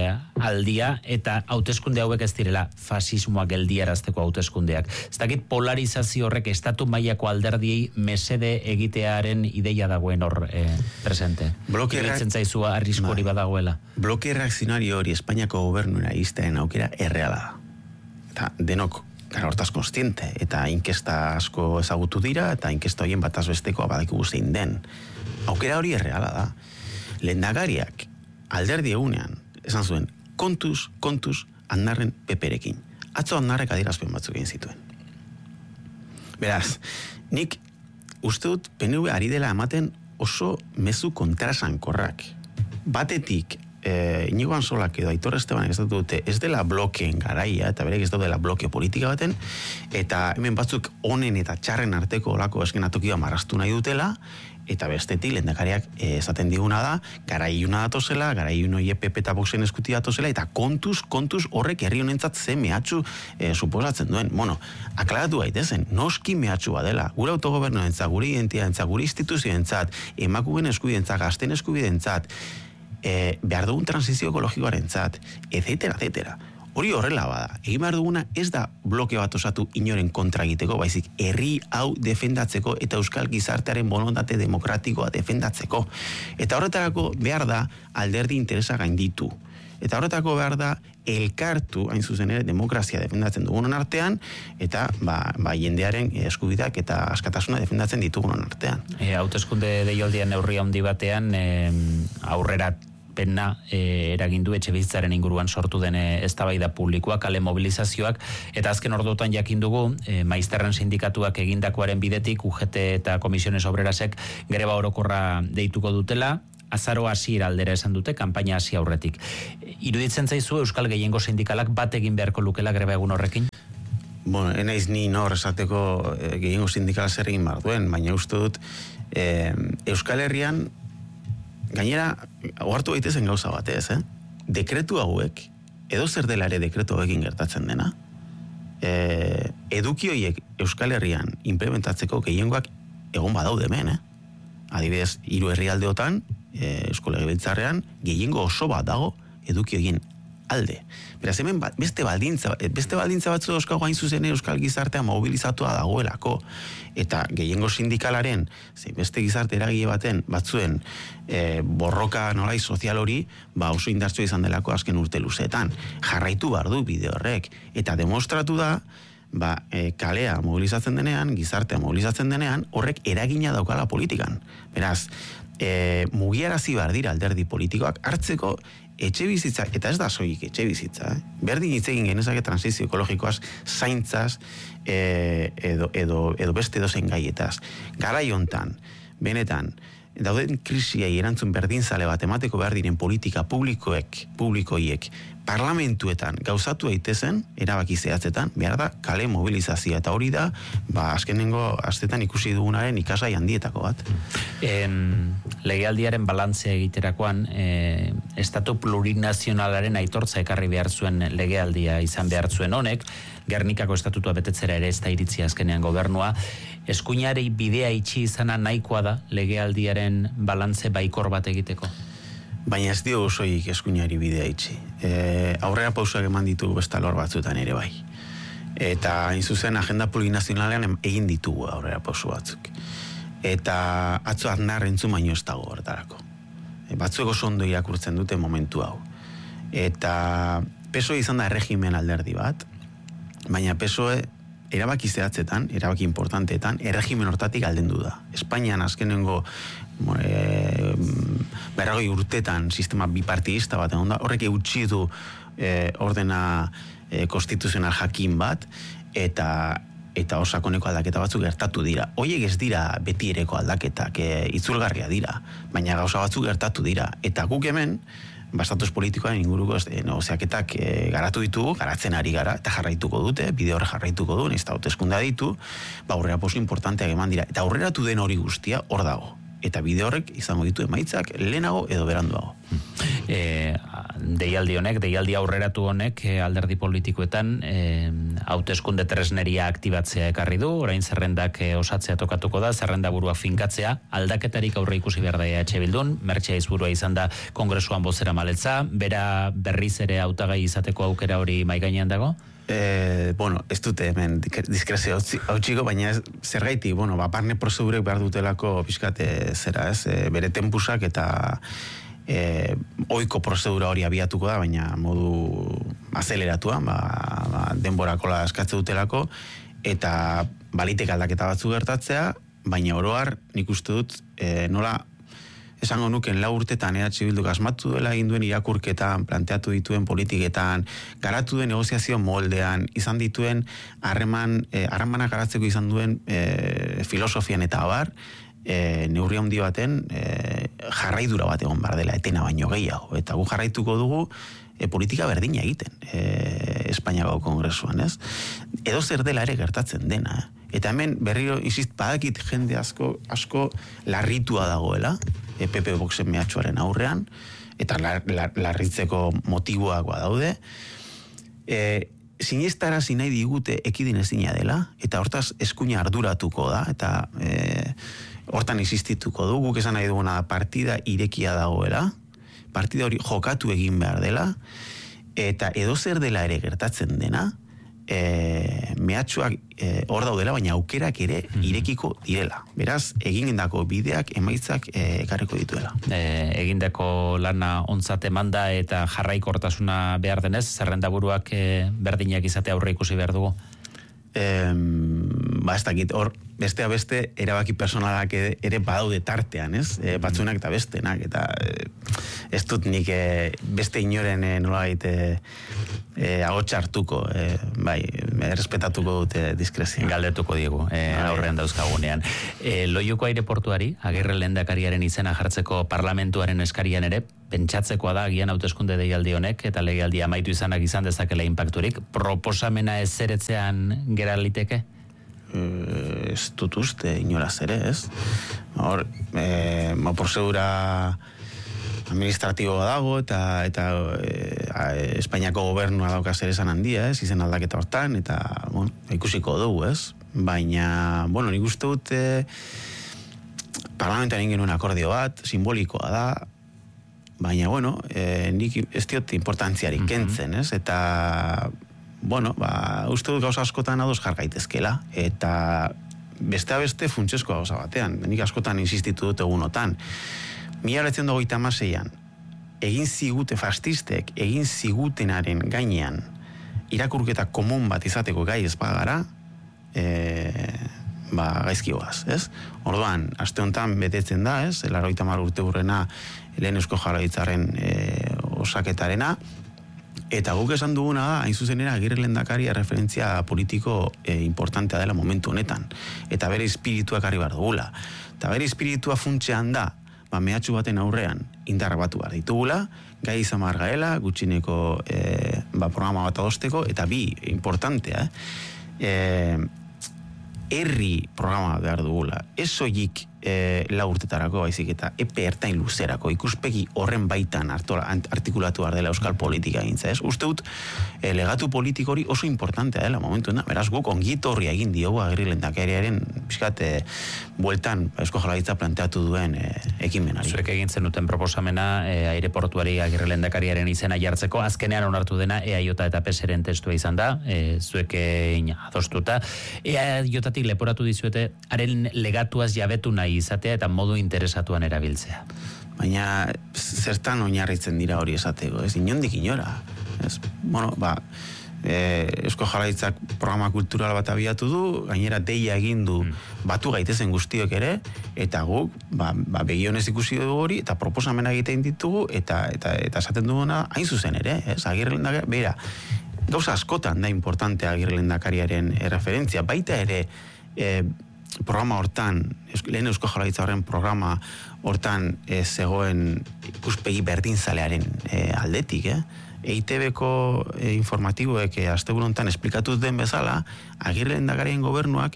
aldia, eta hauteskunde hauek ez direla fasismoa geldiarazteko hauteskundeak. Ez dakit polarizazio horrek estatu mailako alderdiei mesede egitearen ideia dagoen hor presente. Iruditzen zaizua arrisko hori badagoela. Bloke reakzionario hori Espainiako gobernura iztearen aukera erreala da. Eta denok gara hortaz konstiente, eta inkesta asko ezagutu dira, eta inkesta horien bataz bestekoa badakigu zein den. Aukera hori erreala da. Lehendagariak alderdi egunean, esan zuen, kontuz, Aznarren peperekin. Atzo Aznarrek adierazpen batzuk egin zituen. Beraz, nik uste dut PNV ari dela ematen oso mezu kontrasankorrak. Batetik, Inigo Ansolak edo Aitor Estebanek ez dute, ez dela blokeen garaia, eta berek ez dela bloke politika baten, eta hemen batzuk onen eta txarren arteko olako eskenatokia marraztu nahi dutela, eta bestetik lehendakariak esaten diguna da, garaiuna datozela, garaiun hori PP eta Voxen eskuti datozela, eta kontuz horrek herri honentzat ze mehatxu suposatzen duen. Bueno, aklaratu gaitezen, noski mehatxu badela, gure autogobernuentzat, gure identitatentzat, gure instituzioentzat, emakumeen eskubidentzat, gazten eskubidentzat, behar dugun transizio ekologikoarentzat, etcétera. Hori horrela bada. Egin behar duguna ez da bloke bat osatu inoren kontra egiteko, baizik herri hau defendatzeko eta euskal gizartearen bonondate demokratikoa defendatzeko. Eta horretarako behar da alderdi interesa gainditu. Eta horretako behar da elkartu, hain zuzen ere, demokrazia defendatzen dugunon artean, eta jendearen eskubideak eta askatasuna defendatzen ditugunon artean. Hauteskunde deialdian neurri handi batean, aurrera pena eragindu etxebizitzaren inguruan sortu den eztabaida publikoa, kale mobilizazioak, eta azken orduotan jakin dugu, maizterren sindikatuak egindakoaren bidetik, UGT eta Komisiones Obrerasek greba orokorra deituko dutela, azaro hasiera aldera esan dute, kanpaina hasi aurretik. Iruditzen zaizu Euskal Gehiengo Sindikalak bat egin beharko lukela greba egun horrekin? Bueno, enaiz ni nor esateko Gehiengo Sindikala zer egin behar duen, baina uste dut Euskal Herrian gainera, ohartu gaitezen gauza batez, dekretu hauek, edo zer dela ere dekretu hauekin gertatzen dena, eduki horiek Euskal Herrian implementatzeko gehiengoak egon badaude hemen, adibidez, 3 herrialdeotan, Eusko Legebiltzarrean, gehiengo oso bat dago eduki horien alde. Beraz, hemen beste baldintza batzu dauzkago hain zuzen Euskal gizartea mobilizatua dagoelako, eta gehiengo sindikalaren, beste gizarte eragile baten batzuen borroka nolai sozial hori, oso indartsua izan delako azken urte luzeetan. Jarraitu behar du bide horrek, eta demostratu da, kalea mobilizatzen denean, gizartea mobilizatzen denean, horrek eragina daukala politikan. Beraz, mugiarazi behar dira alderdi politikoak hartzeko etxe bizitza, eta ez da soilik etxe bizitza, berdin hitz egin genezake transizio ekologikoaz, zaintzaz, edo beste dozen gaietaz. Garai hontan, benetan, dauden krisiai erantzun berdinzale bat emateko behar diren politika publikoiek parlamentuetan gauzatu daitezen, erabaki zehatzetan, behar da kale mobilizazioa, eta hori da, azkenengo astetan ikusi dugunaren ikasgai handietako bat. Legealdiaren balantzea egiterakoan, estatu plurinazionalaren aitortza ekarri behar zuen legealdia izan behar zuen honek, Gernikako estatutua betetzera ere ez da iritzi azkenean gobernua, eskuinarei bidea itxi izana nahikoa da legealdiaren balantze baikor bat egiteko? Baina ez dio osoik eskuinari bidea itxi. Aurrera pausak eman ditugu bestalor batzutan ere bai. Eta hain zuzen agenda plurinazionalean egin ditugu aurrera pausu batzuk. Eta atzo Aznar entzun baino ez dago horretarako. Batzuek oso ondo irakurtzen dute momentu hau. Eta PSOE izan da erregimen alderdi bat, baina PSOE erabaki zehatzetan, erabaki importanteetan, erregimen hortatik aldendu da. Espainian azkenengo 40 urtetan sistema bipartidista bat egon da, horrek eutsi du ordena konstituzional jakin bat, eta osakoneko aldaketa batzuk gertatu dira. Hoiek ez dira beti ereko aldaketak, itzulgarria dira, baina gauza batzuk gertatu dira. Eta guk hemen, estatus politikoaren inguruko negoziaketak garatu ditugu, garatzen ari gara, eta jarraituko dute, bide horre jarraituko du, nahiz eta hauteskundea ditu, aurrera pauso importanteak eman dira. Eta aurreratu den hori guztia hor dago. Eta bide horrek izango ditu emaitzak lehenago edo beranduago. Deialdi aurreratu honek alderdi politikoetan hauteskunde tresneria aktibatzea ekarri du, orain zerrendak osatzea tokatuko da, zerrenda burua finkatzea, aldaketarik aurre ikusi behar da EH Bildun, Mertxe Aizburua izan da kongresuan bozera maletza, bera berriz ere hautagai izateko aukera hori maigainean dago? Ez dute hemen diskrezio hau baina zergaitik, barne prozedurek behar dutelako pixkate zera, bere tempusak eta ohiko prozedura hori abiatuko da, baina modu azeleratuan, denborakola eskatze dutelako, eta balitek aldaketa batzu gertatzea, baina oroar nik uste dut nola esango nuken 4 urtetan EH Bilduk asmatu dela egin duen irakurketan, planteatu dituen politiketan, garatu duen negoziazio moldean, izan dituen harremanak garatzeko izan duen filosofian eta abar, neurri handi baten jarraidura bat egon behar dela, etena baino gehiago. Eta gu jarraituko dugu politika berdina egiten Espainiako Kongresuan, ez? Edo zer dela ere gertatzen dena. Eta hemen berriro, insist, badakit jende asko larritua dagoela, PP Voxen mehatxuaren aurrean, eta larritzeko motiboakoa daude. Sinestarazi nahi digute ekidin ezina dela, eta hortaz eskuina arduratuko da, eta hortan existituko du, guk esan nahi duguna partida irekia dagoela, partida hori jokatu egin behar dela, eta edo zer dela ere gertatzen dena, mehatxuak hor daudela, baina aukerak ere irekiko direla. Beraz, egindako bideak emaitzak ekarriko dituela. Egindako lana ontzat emanda eta jarraikortasuna behar denez, zerrendaburuak berdinak izate aurre ikusi behar dugu? Ez dakit, hor, bestea beste, erabaki personalak ere badaude tartean, ez? Batzunak eta bestenak, eta ez dut nik beste inoren nolagait agotxartuko, bai, respetatuko dute diskrezioa. Galdetuko diegu, aurrean dauzkagunean. Loiuko aireportuari, Agirre lehendakariaren izena jartzeko parlamentuaren eskarian ere, pentsatzekoa da agian hauteskunde deialdi honek eta legealdia amaitu izanak izan dezakela inpakturik. Proposamena ez zeretzean gera liteke? Ez dut uste, inoraz ere, ez? Hor, prozedura administratiboa dago eta Espainiako gobernua dauka zeresan handia, ez? Izen aldaketa hortan, eta, bueno, ikusiko dugu, ez? Baina, bueno, nik uste dut parlamentan egin genuen akordio bat, simbolikoa da, baina, bueno, nik ez diot importantziarik kentzen, ez? Eta, bueno, uste dut gauza askotan ados jargaitezkela, eta beste funtsezkoa gauza batean, nik askotan insistitu dut egunotan. 1926an, egin zigute fastistek, egin zigutenaren gainean, irakurketa komun bat izateko gai ez bagara, gaizkioaz, ez? Orduan, aste honetan betetzen da, ez? 80 urte hurrena lehen Eusko Jaurlaritzaren osaketarena, eta guk esan duguna da, hain zuzenera Agirre lehendakaria referentzia politiko importantea dela momentu honetan, eta bere espiritua ekarri behar dugula. Eta bere espiritua funtsean da, mehatxu baten aurrean indar batu behar ditugula, gai izan behar gaela, gutxineko programa bat adosteko, eta bi, importantea, herri programa behar dugula. Ez soilik lau urtetarako baizik eta epe ertain luzerako ikuspegi horren baitan artikulatu behar dela euskal politika egintza, ez? Uste dut, legatu politiko hori oso importantea dela momentuena, beraz guk ongito horri egin diogu Agirre lehendakariaren pixkat bueltan Eusko Jaurlaritza planteatu duen ekimenari. Zuek egin zenuten proposamena aireportuari Agirre lehendakariaren izena jartzeko, azkenean onartu dena EAJ eta PSren testua izan da, zuek adostuta. EAJatik leporatu dizuete, haren legatuaz jabetu nahi izatea eta modu interesatuan erabiltzea. Baina zertan oinarritzen dira hori esateko, ez? Inondik inora. Bueno, Eusko Jaurlaritzak programa kultural bat abiatu du, gainera deia egin du batu gaitezen guztiok ere, eta guk begionez ikusi dugu hori, eta proposamena egiten ditugu, eta esaten duguna hain zuzen ere, ez? Agirre lehendakaria, bera, gauza askotan da importante Agirre lehendakariaren referentzia, baita ere programa hortan, lehen Eusko Jaurlaritza horren programa hortan zegoen ikuspegi berdinzalearen aldetik, EITB-ko informatiboek asteburu honetan esplikatu den bezala, Agirre lehendakariaren gobernuak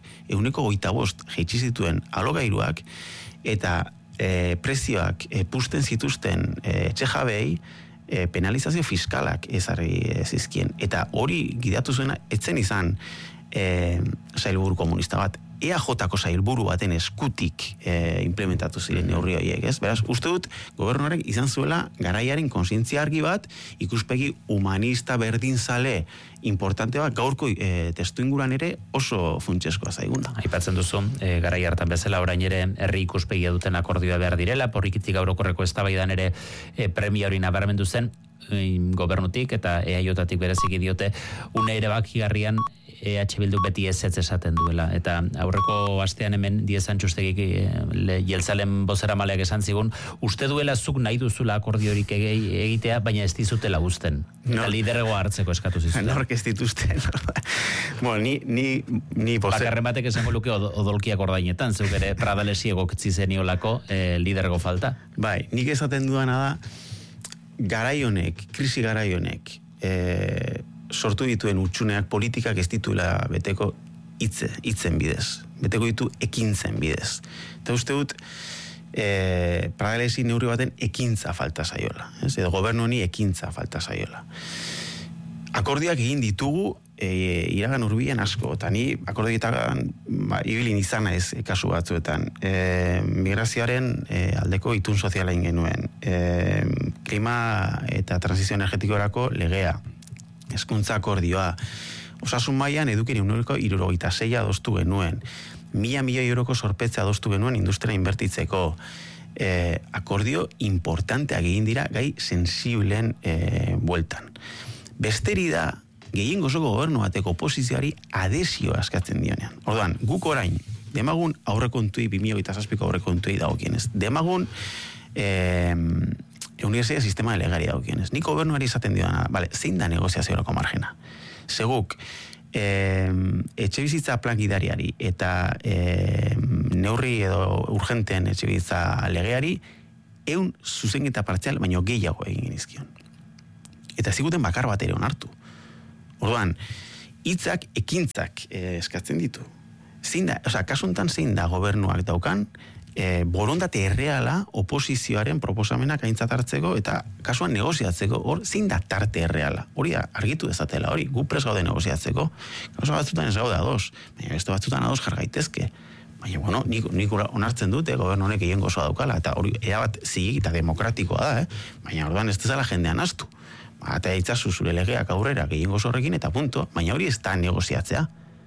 125 jaitsi zituen alokairuak eta prezioak pusten zituzten etxejabei penalizazio fiskalak ezarri zizkien. Eta hori gidatu zuena etzen izan sailburu komunista bat. EAJ-ko sailburu baten eskutik implementatu ziren neurri horiek, ez? Beraz, uste dut, gobernuarek izan zuela garaiaren kontzientzia argi bat, ikuspegi humanista berdinzale importante bat, gaurko testuinguran ere oso funtsezkoa zaiguna. Aipatzen duzu, garai hartan bezala orain ere herri ikuspegia duten akordioa behar direla, porrikitzik orokorreko eztabaidan ere premia hori nabarmendu zen, gobernutik eta EAJ-tik bereziki diote, une ere bakigarrian EH Bildu beti ez esaten duela. Eta aurreko astean hemen Diez Antxustegik jeltzalen bozeramaleak esan zigun, uste duela zuk nahi duzula akordiorik egitea, baina ez dizutela uzten. Eta liderregoa hartzeko eskatu zizuten. Nork ez dituzten. Bueno, ni Bakarren batek esango luke odolkiak ordainetan, zeuk ere Pradalesi egokitzi zeniolako lidergo falta. Bai, nik esaten duana da, krisi garai honek, sortu dituen utxuneak politikak ez dituela beteko hitzen bidez. Beteko ditu ekintzen bidez. Eta uste dut, Pradalesi neurri baten ekintza falta zaiola. Edo gobernu honi ekintza falta zaiola. Akordioak egin ditugu iragan hurbilen asko, eta ni akordioetan ibilin izan naiz kasu batzuetan. Migrazioaren aldeko itun soziala genuen, klima eta transizio energetikorako legea, hezkuntza akordioa, osasun mailan eduki 76 adostu genuen, 1.000 milioi euroko zorpetze adostu genuen industria inbertitzeko, akordio importanteak egin dira gai sensiblen bueltan. Besteri da, gehiengo osoko gobernu bateko oposizioari adhesioa eskatzen dionean. Orduan, guk orain, demagun aurrekontui, 2007ko aurrekontui dagokienez. Demagun universitatea sistema legari dagokienez. Nik gobernuari izaten dioana, zein da negoziaziorako margena? Seguk, etxebizitza plan gidariari eta neurri edo urgenten etxebizitza legeari 100 zuzenketa partzial baino gehiago egin genizkion. Eta ziguten bakar bat ere onartu. Orduan, hitzak ekintzak eskatzen ditu. Kasu honetan zein da gobernuak daukan, borondate erreala oposizioaren proposamenak aintzat hartzeko eta kasuan negoziatzeko, hor zein da tarte erreala. Hori argitu dezatela, hori gu prest gaude negoziatzeko. Kausa batzutan ez gaude ados, baina beste batzutan ados jargaitezke. Baina, bueno, nik onartzen dute gobernu honek egin gozoa daukala, eta hori erabat zilegi eta demokratikoa da, baina orduan ez dezala jendean astu. Eta itzazu zure legeak aurrera gehiengo horrekin eta punto, baina hori ez da negoziatzea.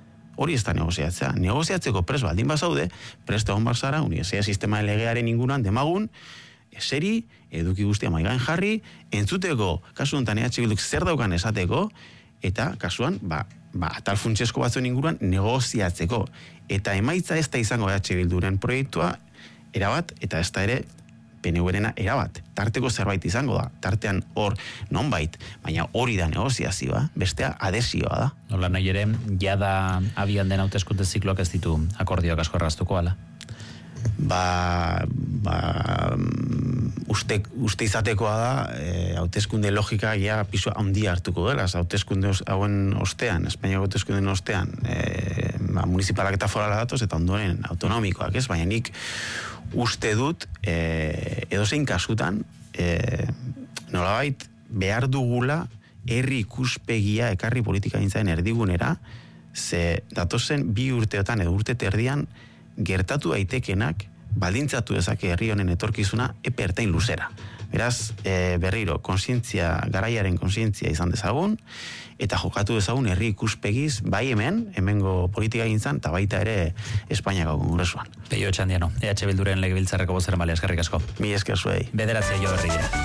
Negoziatzeko pres baldin bazaude, preste egon barzara, universitatea sistema legearen inguruan demagun, eseri, eduki guztia maigain jarri, entzuteko, kasu honetan EH Bilduk zer daukan esateko, eta kasuan, atal funtsezko batzuen inguruan negoziatzeko. Eta emaitza ez da izango EH Bilduren proiektua, erabat, eta ez da ere, PNV-rena erabat, tarteko zerbait izango da, tartean hor nonbait, baina hori da negoziazioa, bestea adesioa da. Nola nahi ere, jada abian den hauteskunde zikloak ez ditu akordioak asko erraztuko ala? Uste izatekoa da, hauteskunde logika ja pisu handia hartuko dela, hauteskunde hauen ostean, Espainiako hauteskunden ostean, municipalak eta forala datoz, eta ondoren autonomikoak, ez? Baina nik uste dut, edozein kasutan, nolabait behar dugula herri ikuspegia ekarri politika gintzaren erdigunera, ze datozen 2 urteotan edo urte terdian gertatu daitekenak baldintzatu dezake herri honen etorkizuna epe ertain luzera. Beraz, berriro, garaiaren kontzientzia izan dezagun, eta jokatu dezagun herri ikuspegiz, bai hemengo politika gintzan, eta baita ere Espainiako Kongresuan. Peio Etxandiano, EH Bilduren legebiltzarreko bozera malia, eskerrik asko. Mi esker zuei. Bederatzi jo berri dira.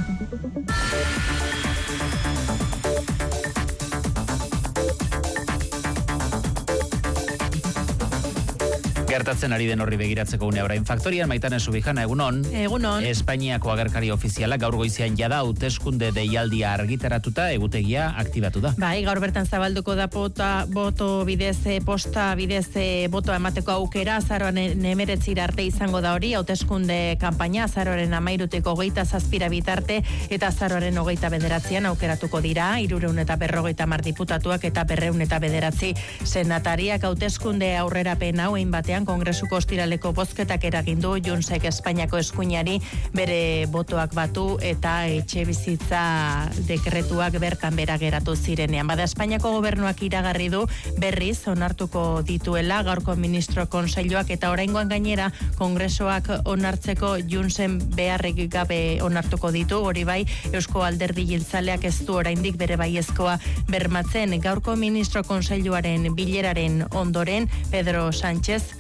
Gertatzen ari den horri begiratzeko une orain faktorian, Maitane Subijana, egunon. Egunon. Espainiako agerkari ofiziala gaur goizean jada hauteskunde deialdia argitaratuta, egutegia aktibatu da. Bai, gaur bertan zabalduko da boto bidez, posta bidez botoa emateko aukera, azaroan 19 arte izango da hori, hauteskunde kanpaina, azaroaren 13 27 bitarte, eta azaroaren 29 aukeratuko dira, 350 diputatuak eta 209 senatariak. Hauteskunde aurrerapen hau batean Kongresuko ostiraleko bozketak eragindu Juntsek Espainiako eskuinari bere botoak batu eta etxe bizitza dekretuak bertan bera geratu zirenean. Bada Espainiako gobernuak iragarri du berriz onartuko dituela gaurko ministro kontseiluak eta oraingoan gainera Kongresoak onartzeko Juntsen beharrik gabe onartuko ditu. Hori bai, Eusko Alderdi Jeltzaleak ez du oraindik bere baiezkoa bermatzen. Gaurko ministro kontseiluaren bileraren ondoren Pedro Sánchez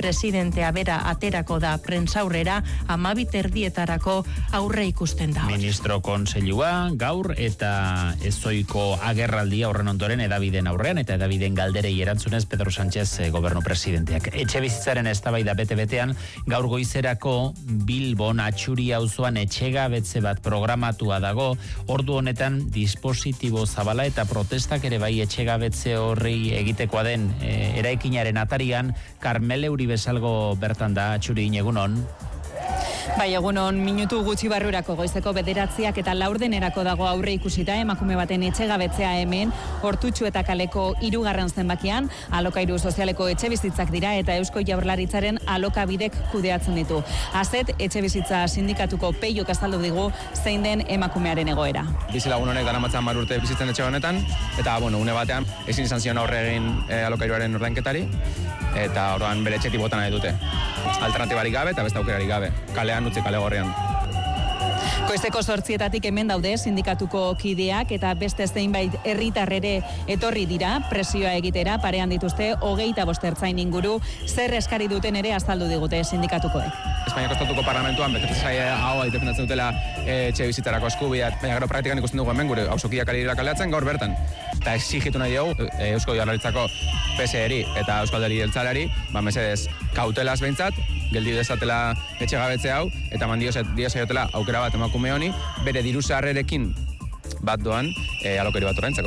presidentea bera aterako da prentsaurrera 12:30 aurre ikusten da. Ministro Kontseilua gaur eta ezoiko agerraldia horren ondoren edabideen aurrean eta edabideen galderei erantzunez Pedro Sánchez gobernu presidenteak. Etxebizitzaren eztabaida bete-betean gaur goizerako Bilbon Atxuri auzoan etxegabetze bat programatua dago. Ordu honetan dispositibo zabala eta protestak ere bai etxegabetze horri egitekoa den eraikinaren atarian. Carmele Uribesalgo bertan da. Atxuri, egunon. Bai, egunon, minutu gutxi barrurako goizeko 9 eta 4 dago aurre ikusita emakume baten etxegabetzea hemen, Hortutxu eta Kaleko 3. zenbakian, alokairu sozialeko etxebizitzak dira eta Eusko Jaurlaritzaren alokabidek kudeatzen ditu. Azet, etxebizitza sindikatuko Peiok azaldu digu zein den emakumearen egoera. Bizilagun honek daramatzan 10 urte bizitzen etxe honetan, eta une batean ezin izan zion aurre egin alokairuaren ordainketari, eta orduan bere etxetik bota nahi dute. Alternatibarik gabe eta beste aukerarik gabe. Kalean utzi, kale gorrian. Goizeko 8 hemen daude sindikatuko kideak eta beste zeinbait herritar ere etorri dira presioa egitera, parean dituzte 25 ertzain inguru, zer eskari duten ere azaldu digute sindikatukoek. Espainiako Estatuko Parlamentuan betetzen zaie hau defendatzen dutela etxebizitzarako eskubidea, baina gero praktikan ikusten dugu hemen gure auzokideak ari dira kaleatzen gaur bertan. Eta exigitu nahi dugu Eusko Jaurlaritzako PSeri eta Eusko Alderdi Jeltzaleari, mesedez kautelaz behintzat, geldi dezatela etxegabetze hau, eta mandio zaiotela aukera bat emakume honi, bere diru sarrerekin bat doan alokairu bat ordaintzeko.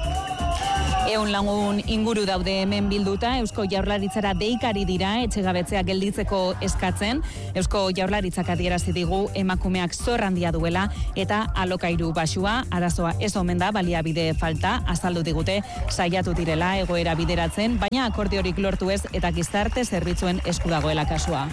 100 lagun inguru daude hemen bilduta, Eusko Jaurlaritzara deikari dira etxegabetzea gelditzeko eskatzen. Eusko Jaurlaritzak adierazi digu emakumeak zor handia duela eta alokairu baxua, arazoa ez omen da baliabide falta, azaldu digute saiatu direla egoera bideratzen, baina akordiorik lortu ez eta gizarte zerbitzuen esku dagoela kasua.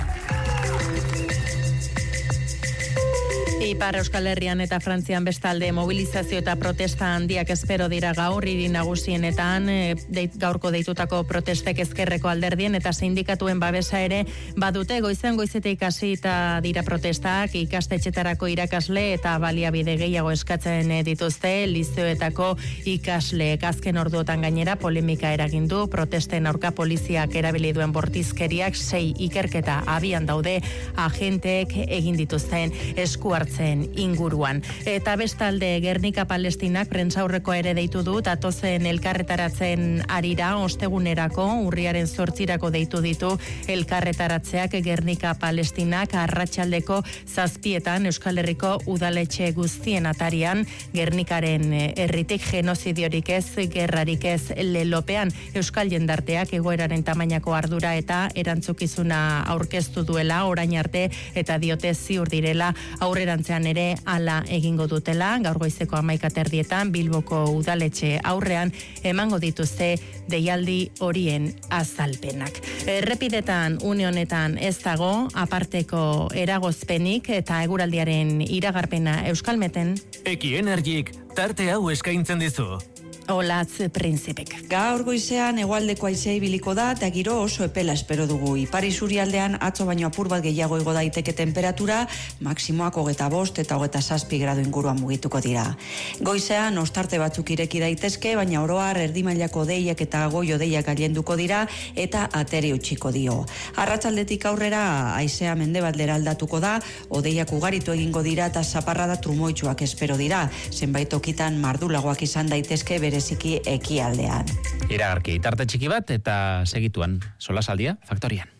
Ipar Euskal Herrian eta Frantzian bestalde mobilizazio eta protesta handiak espero dira gaur hiri nagusienetan, gaurko deitutako protestek ezkerreko alderdien eta sindikatuen babesa ere badute. Goizetik hasita dira protestak, ikastetxetarako irakasle eta baliabide gehiago eskatzen dituzte lizeoetako ikasleek. Azken orduotan gainera polemika eragin du protesten aurka poliziak erabili duen bortizkeriak, 6 ikerketa abian daude agenteek egin dituzten esku hartzen inguruan. Eta bestalde Gernika Palestinak prentsaurrekoa ere deitu du, datozen elkarretaratzen arira, ostegunerako, urriaren 8 deitu ditu elkarretaratzeak Gernika Palestinak arratsaldeko 7 Euskal Herriko udaletxe guztien atarian, Gernikaren herritik genozidiorik ez, gerrarik ez lelopean. Euskal jendarteak egoeraren tamainako ardura eta erantzukizuna aurkeztu duela orain arte eta diote ziur direla aurrerantzean ere hala egingo dutela. Gaur goizeko 11:00 Bilboko udaletxe aurrean emango dituzte deialdi horien azalpenak. Errepidetan une honetan ez dago aparteko eragozpenik eta eguraldiaren iragarpena Euskalmeten. Eki Energik tarte hau eskaintzen dizu. Olatz Printzipek. Gaur goizean hegoaldeko haizea ibiliko da eta giro oso epela espero dugu. Ipar isurialdean atzo baino apur bat gehiago igo daiteke temperatura, maksimoak 25 eta 27 gradu inguruan mugituko dira. Goizean ostarte batzuk ireki daitezke, baina oro har erdi mailako deiak eta goi hodeiak gailenduko dira eta ateri utziko dio. Arratsaldetik aurrera haizea mendebaldera aldatuko da, hodeiak ugaritu egingo dira eta zaparrada trumoitsuak espero dira. Zenbait tokitan mardulagoak izan daitezke bereziki ekialdean. Iragarki tarte txiki bat eta segituan solasaldia Faktorian.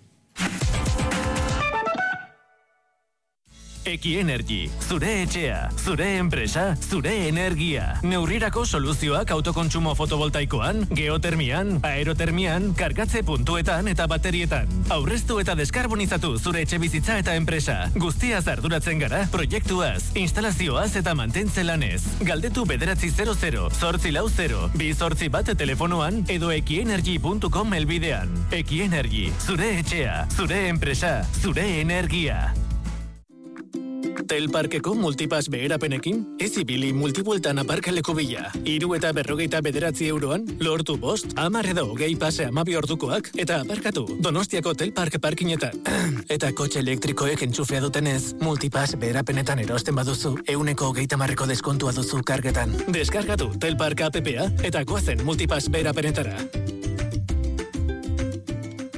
Eki Energy, zure etxea, zure enpresa, zure energia. Neurrirako soluzioak autokontsumo fotovoltaikoan, geotermian, aerotermian, kargatze puntuetan eta baterietan. Aurreztu eta deskarbonizatu zure etxe bizitza eta enpresa. Guztiaz arduratzen gara, proiektuaz, instalazioaz eta mantentze lanez. Galdetu 900 840 281 telefonoan edo ekienergy.com helbidean. Eki Energy, zure etxea, zure enpresa, zure energia. Telparkeko multipass beherapenekin, ez ibili multibueltan aparkaleko bila. 3 eta 59 euroan, lortu 5, 10 edo 20 pase 12 ordukoak, eta aparkatu Donostiako Telpark parkinetan. Eta kotxe elektrikoek entxufea dutenez, multipass beherapenetan erosten baduzu, 130% deskontua duzu kargetan. Deskargatu Telpark app-a eta goazen multipass beherapenetara.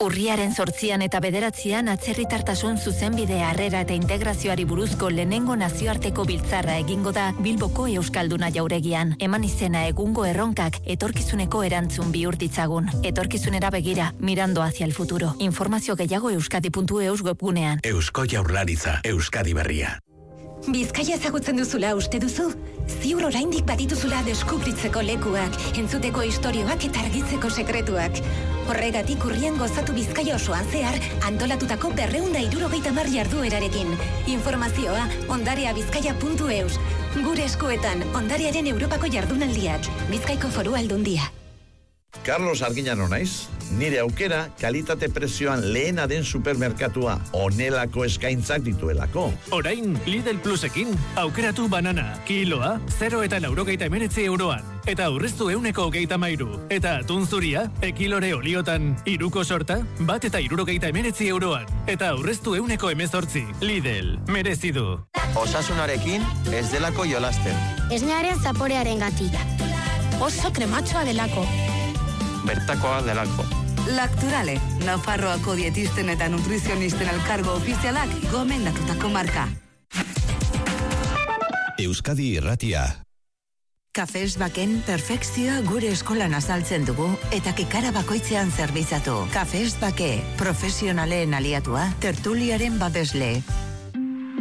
Urriaren 8 eta 9 atzerritartasun zuzenbide harrera eta integrazioari buruzko lehenengo nazioarteko biltzarra egingo da Bilboko Euskalduna jauregian. Eman izena egungo erronkak etorkizuneko erantzun bihurtitzagun. Etorkizunera begira, mirando hacia el futuro. Informazio gehiago euskadi.eus webgunean. Eusko Jaurlaritza, Euskadi berria. Bizkaia ezagutzen duzula uste duzu? Ziur oraindik badituzula deskubritzeko lekuak, entzuteko istorioak eta argitzeko sekretuak. Horregatik urrian gozatu Bizkaia osoan zehar antolatutako 270 jarduerarekin. Informazioa ondareabizkaia.eus. Gure eskuetan ondarearen Europako jardunaldiak. Bizkaiko Foru Aldundia. Carlos Arginano naiz, nire aukera kalitate prezioan lehena den supermerkatua onelako eskaintzak dituelako. Orain, Lidl Plusekin, aukeratu banana, kiloa, 0,89 euroan. Eta aurreztu 123. Eta atun zuria, ekilore oliotan, iruko sorta, 1,79 euroan. Eta aurreztu 118. Lidl, merezi du. Osasunarekin ez delako jolasten. Esnearen zaporearen gatik. Oso krematxoa delako. Bertakoa delako. Lacturale, Nafarroako dietisten eta nutrizionisten elkargo ofizialak gomendatutako marka. Euskadi Irratia. Kafes Baken perfekzioa gure eskolan azaltzen dugu eta kikara bakoitzean zerbitzatu. Kafes Bake, profesionalen aliatua, tertuliaren babesle.